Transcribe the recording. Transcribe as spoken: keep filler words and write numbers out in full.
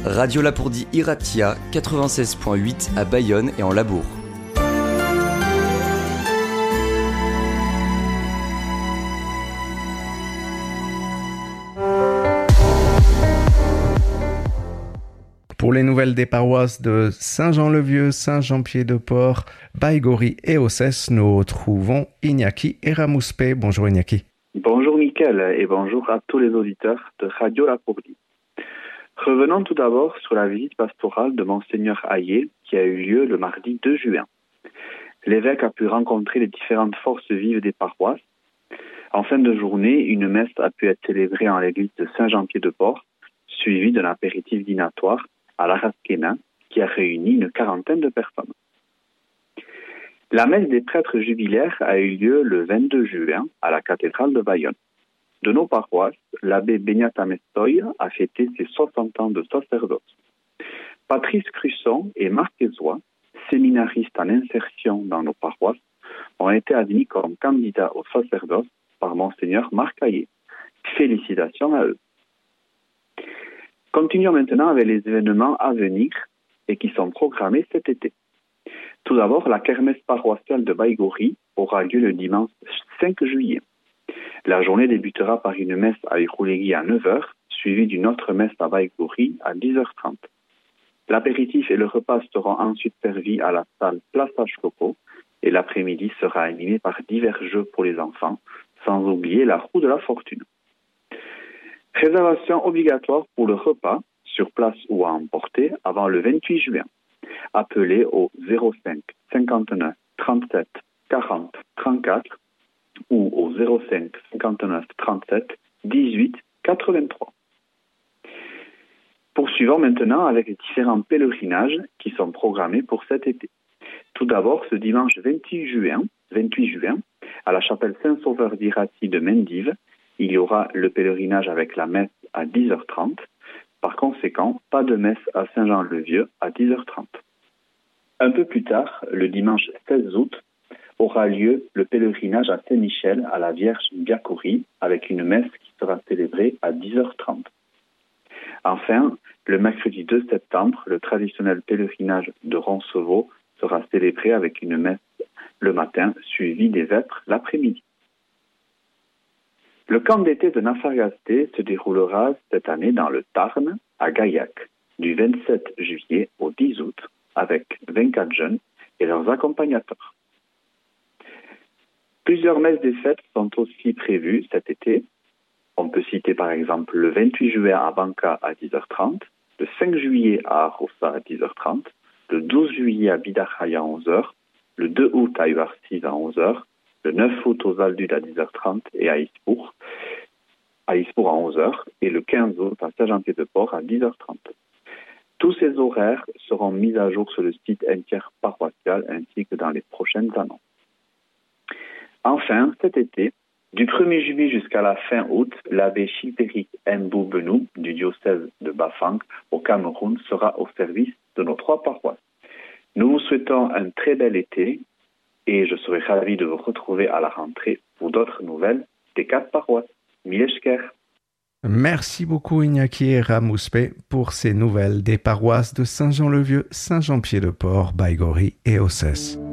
Radio Lapourdie Iratia quatre-vingt-seize point huit à Bayonne et en Labour. Pour les nouvelles des paroisses de Saint-Jean-le-Vieux, Saint-Jean-Pied-de-Port, Baïgori et Ossès, nous trouvons Iñaki Eramuspe. Bonjour Iñaki. Bonjour Mickaël et bonjour à tous les auditeurs de Radio Lapourdie. Revenons tout d'abord sur la visite pastorale de Monseigneur Hayé qui a eu lieu le mardi deux juin. L'évêque a pu rencontrer les différentes forces vives des paroisses. En fin de journée, une messe a pu être célébrée en l'église de Saint-Jean-Pied-de-Port, suivie d'un apéritif dînatoire à la Rasquena, qui a réuni une quarantaine de personnes. La messe des prêtres jubilaires a eu lieu le vingt-deux juin à la cathédrale de Bayonne. De nos paroisses, l'abbé Benyata Mestoy a fêté ses soixante ans de sacerdoce. Patrice Crusson et Marc Ezois, séminaristes en insertion dans nos paroisses, ont été admis comme candidats au sacerdoce par Monseigneur Marc Hayé. Félicitations à eux. Continuons maintenant avec les événements à venir et qui sont programmés cet été. Tout d'abord, la kermesse paroissiale de Baïgori aura lieu le dimanche cinq juillet. La journée débutera par une messe à Iroulegui à neuf heures, suivie d'une autre messe à Baïgori à dix heures trente. L'apéritif et le repas seront ensuite servis à la salle Plaçage Coco et l'après-midi sera animé par divers jeux pour les enfants, sans oublier la roue de la fortune. Réservation obligatoire pour le repas, sur place ou à emporter, avant le vingt-huit juin. Appelez au zéro cinq cinquante-neuf trente-sept quarante trente-quatre ou au zéro cinq cinquante-neuf trente-sept dix-huit quatre-vingt-trois. Poursuivons maintenant avec les différents pèlerinages qui sont programmés pour cet été. Tout d'abord, ce dimanche vingt-huit juin, vingt-huit juin, à la chapelle Saint-Sauveur d'Irati de Mendive, il y aura le pèlerinage avec la messe à dix heures trente. Par conséquent, pas de messe à Saint-Jean-le-Vieux à dix heures trente. Un peu plus tard, le dimanche seize août, aura lieu le pèlerinage à Saint-Michel à la Vierge Biakourie avec une messe qui sera célébrée à dix heures trente. Enfin, le mercredi deux septembre, le traditionnel pèlerinage de Roncevaux sera célébré avec une messe le matin suivie des vêpres l'après-midi. Le camp d'été de Nafargasté se déroulera cette année dans le Tarn, à Gaillac, du vingt-sept juillet au dix août, avec vingt-quatre jeunes et leurs accompagnateurs. Plusieurs messes des fêtes sont aussi prévues cet été. On peut citer par exemple le vingt-huit juillet à Banca à dix heures trente, le cinq juillet à Arossa à dix heures trente, le douze juillet à Bidakhaï à onze heures, le deux août à Uarsis à onze heures, le neuf août aux Aldudes à dix heures trente et à Ispour, à Ispour à onze heures, et le quinze août à Saint-Jean-Pied-de-Port à dix heures trente. Tous ces horaires seront mis à jour sur le site interparoissial ainsi que dans les prochaines annonces. Enfin, cet été, du premier juillet jusqu'à la fin août, l'abbé Chilpéric Mbou Benou du diocèse de Bafang au Cameroun sera au service de nos trois paroisses. Nous vous souhaitons un très bel été et je serai ravi de vous retrouver à la rentrée pour d'autres nouvelles des quatre paroisses. Mileshker. Merci beaucoup Iñaki Eramuspe pour ces nouvelles des paroisses de Saint-Jean-le-Vieux, Saint-Jean-Pied-de-Port, Baïgori et Ossès.